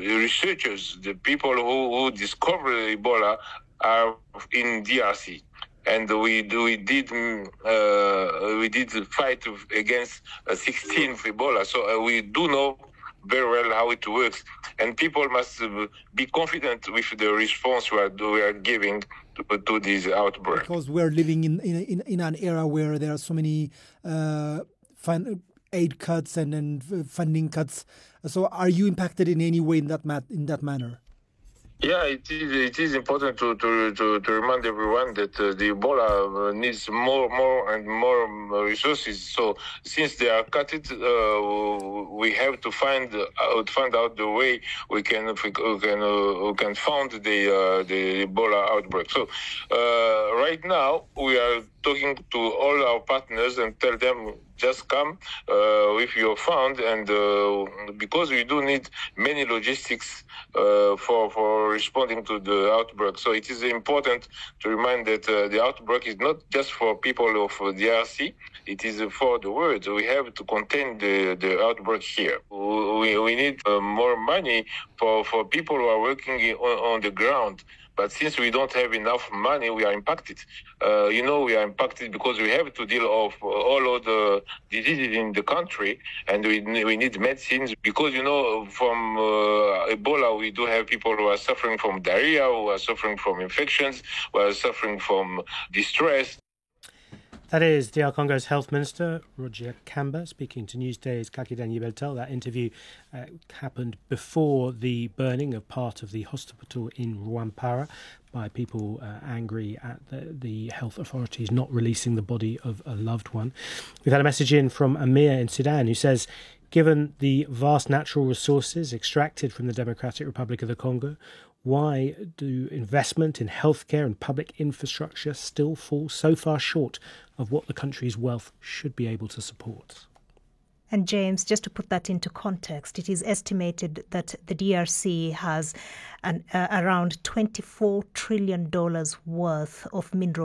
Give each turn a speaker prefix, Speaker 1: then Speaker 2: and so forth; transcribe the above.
Speaker 1: researchers, the people who discover Ebola are in DRC. And we did fight against 16 Ebola. So we do know very well how it works. And people must be confident with the response we are giving to this outbreak.
Speaker 2: Because we're living in an era where there are so many aid cuts and funding cuts. So are you impacted in any way in that manner?
Speaker 1: Yeah, it is important to remind everyone that the Ebola needs more and more resources. So since they are cut it, we have to find out the way we can fund the Ebola outbreak. So right now we are talking to all our partners and tell them, just come with your fund, and because we do need many logistics for responding to the outbreak. So it is important to remind that the outbreak is not just for people of DRC, it is for the world. We have to contain the outbreak here. We need more money for people who are working on the ground. But since we don't have enough money, we are impacted. We are impacted because we have to deal with all of the diseases in the country, and we need medicines. Because, from Ebola, we do have people who are suffering from diarrhea, who are suffering from infections, who are suffering from distress.
Speaker 3: That is DR Congo's Health Minister, Roger Kamba, speaking to Newsday's Kakiden Yibeltel. That interview happened before the burning of part of the hospital in Rwampara by people angry at the health authorities not releasing the body of a loved one. We've had a message in from Amir in Sudan who says, given the vast natural resources extracted from the Democratic Republic of the Congo, why do investment in healthcare and public infrastructure still fall so far short of what the country's wealth should be able to support?
Speaker 4: And James, just to put that into context, it is estimated that the DRC has around $24 trillion worth of mineral